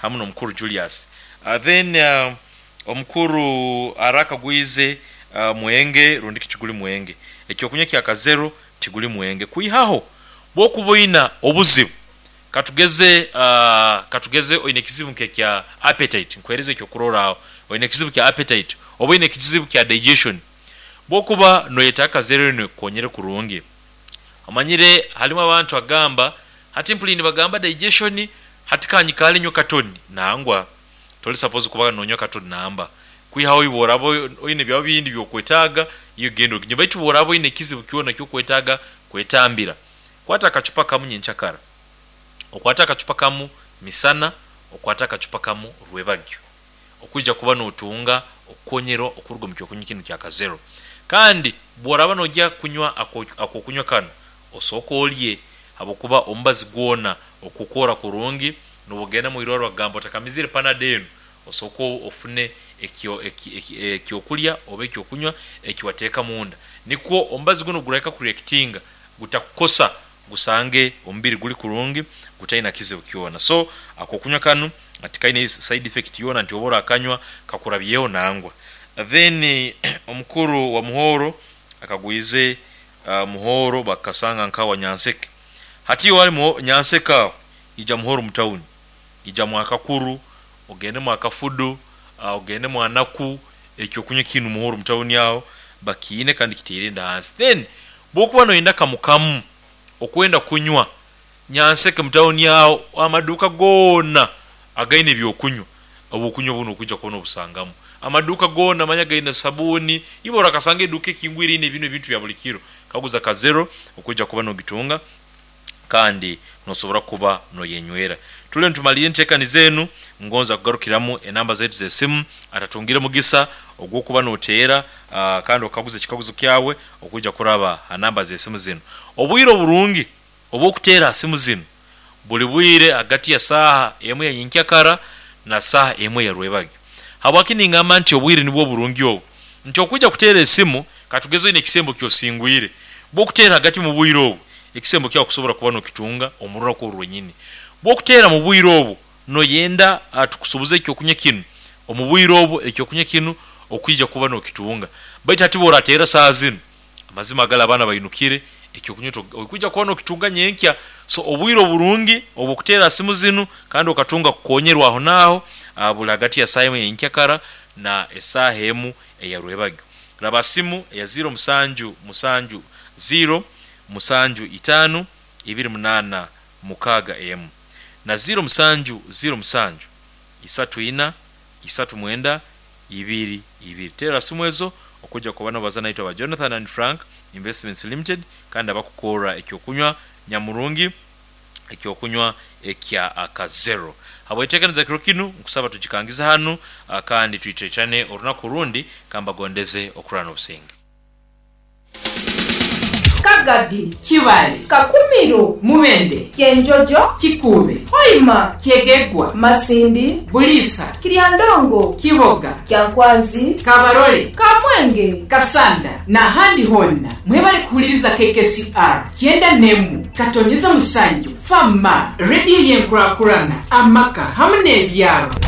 hamwe n'omukuru Julius. Then omukuru Araka Gwize Mwenge rundi kichiguli Mwenge. Ekyokunywa kya kazero kiguli Mwenge. Kuihaho bokuboina obuzibu. Katugeze oyine kizibu kya appetite. Nkwereze kyokurora oyine kizibu kya appetite. Oboine kizibu kya digestion. Bokuba no yetaka zero ne konyere kurungi. Amanyire halimu abantu agamba hati mpulini bagamba digestion hati kanyikale nyo katoni nangwa toli suppose kubaga no nyo katoni namba kwihaho iborabo oyine bya bindi byokwetaga iyo gendo kinyo baitu borabo ine kizibu kiona cyo kwetaga kwetambira kwata kachupa kamu nyenchakara okwata akacupa kamu misana okwata akacupa kamu rwebagyo okujja kuba n'otunga okonyero okurugo mukyo kunyikinu kya kazero kandi bworaba nojja kunywa akokunywa kano osoko olye abokuba ombazi gwona okukora kurungi nobugenda mu iroro bagambo takamizire panadeno osoko ofune ekyo kulya oba ekyo kunywa ekiwateeka munda niko ombazi guno gureka kurekitinga gutakukosa gusange ombiri guli kurungi gutaina kizibu kiona so akokunywa kanu atikaine side effect yona nti obora akanywa kakurabyeho nangwa then omukuru wa muhoro akagwize muhoro bakasanga nkawa Nyanseke hati wali Nyanseka ija muhoro mutauni ija mwakakuru ogende mwakafudo ogende mwanaku ekyo kunywa kinu muhoro mutauni yao bakiine kandi kitirinda hansi then bokuba no indaka mukamu okwenda kunywa Nyanseke mtaoni yao amaduka gona againe byokunywa obukunywa buno okujja kubona obusangamu amaduka gona manya gaine sabuni ibora kasange duke kingwiri ne bino bintu bya bulikiro kaguza kazero okujja kuba no gitunga kandi nosobora kuba no yenywera tule ntumalire nteka ni zenu ngonza kugarukiramu enamba zetu zesimu atatungire mugisa ogwokuba noteera kandi okaguza kikaguzo kyawe okujja kuraba anamba zesimu zino obwiro burungi obokuteera simu zino buli bwire agati ya saha emwe yinkyakara na saha emwe ya rwebagi habwakini ngamba nti obwire nibwo burungi obwo nti okujja kuteera esimu katugezo ine kisembo kyosingwire bokuteera agati mu bwire obwo ekisembo kya okusobora kuba no kitunga omurura ko rwenyini bokuteera mu bwire obwo no yenda atukusubuze ekyokunya kinu omubwire obwo ekyokunya kinu okwijja kuba no kitunga baita atibora ateera saha zino amazima agala abana bayinukire ekyokunyoto okujja kuba no kitunga nyenkya so obwire burungi obukuteera simu zinu kandi okatunga kukonyerwa aho naho bulagati ya saha yenkyakara na esaha emu eyarwebagi raba simu ya 0770 075 28 mukaga emu na 0707 isatu 9 2 tera simu ezo okujja kuba no bazana ito ba Jonathan and Frank Investments Limited kandi abakukora ekyokunywa nyamurungi ekyokunywa ekya akazero habwetekaniza kirokinu nkusaba tujikangiza hanu kandi tuitechane orunaku rundi kamba gondeze okurana obusinge Kagadi, Kibali, Kakumiro, Mubende, Kyenjojo, Kikube, Hoima, Kyegegwa, Masindi, Bulisa, Kiriandongo, Kiboga, Kyankwazi, Kabarole, Kamwenge, Kasanda, na handi honna. Mwebale kuliza KKCR, Kienda Nemu, Katonyeza Musanju, Fama, Radio Yenkurakurana, Amaka, hamne byaro.